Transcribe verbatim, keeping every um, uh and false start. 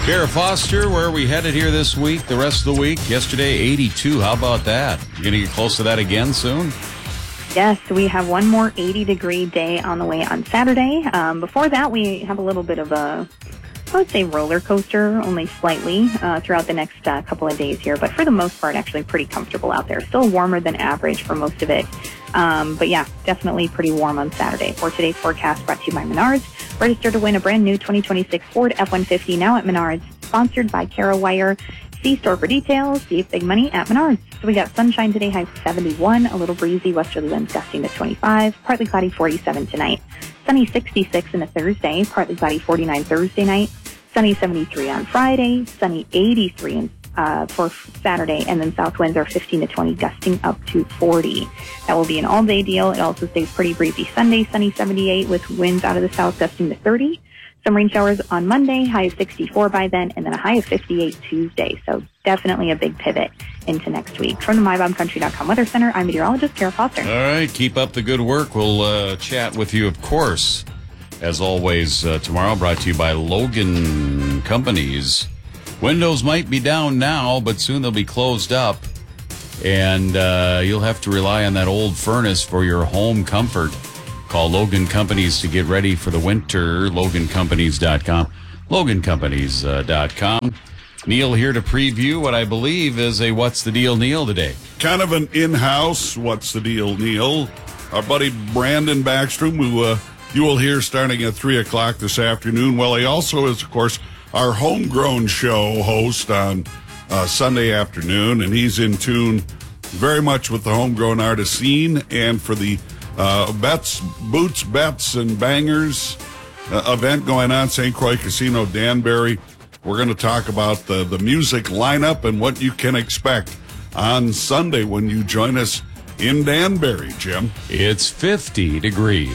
Kara Foster, where are we headed here this week, the rest of the week? Yesterday, eighty-two. How about that? You going to get close to that again soon? Yes, we have one more eighty-degree day on the way on Saturday. Um, before that, we have a little bit of a, I would say, roller coaster, only slightly, uh, throughout the next uh, couple of days here. But for the most part, actually pretty comfortable out there. Still warmer than average for most of it. Um, but yeah, definitely pretty warm on Saturday. For today's forecast, brought to you by Menards. Register to win a brand new twenty twenty-six Ford F one fifty now at Menards. Sponsored by Kara Wire. See store for details. Save big money at Menards. So we got sunshine today, high seventy-one. A little breezy, westerly winds gusting to twenty-five. Partly cloudy, forty-seven tonight. Sunny, sixty-six in a Thursday. Partly cloudy, forty-nine Thursday night. Sunny, seventy-three on Friday. Sunny, eighty-three in Uh, for Saturday, and then south winds are fifteen to twenty, gusting up to forty. That will be an all-day deal. It also stays pretty breezy Sunday, sunny seventy-eight with winds out of the south gusting to thirty. Some rain showers on Monday, high of sixty-four by then, and then a high of fifty-eight Tuesday. So definitely a big pivot into next week. From the my bomb country dot com Weather Center, I'm meteorologist Kara Foster. All right, keep up the good work. We'll uh, chat with you, of course, as always, uh, tomorrow, brought to you by Logan Companies. Windows might be down now, but soon they'll be closed up, and uh, you'll have to rely on that old furnace for your home comfort. Call Logan Companies to get ready for the winter. Logan Companies dot com. Logan Companies dot com. Neil here to preview what I believe is a What's the Deal, Neil, today. Kind of an in-house What's the Deal, Neil. Our buddy Brandon Backstrom, who uh, you will hear starting at three o'clock this afternoon. Well, he also is, of course, our homegrown show host on uh, Sunday afternoon, and he's in tune very much with the homegrown artist scene and for the uh, bets, boots, bets, and bangers uh, event going on, Saint Croix Casino, Danbury. We're going to talk about the, the music lineup and what you can expect on Sunday when you join us in Danbury, Jim. It's fifty degrees.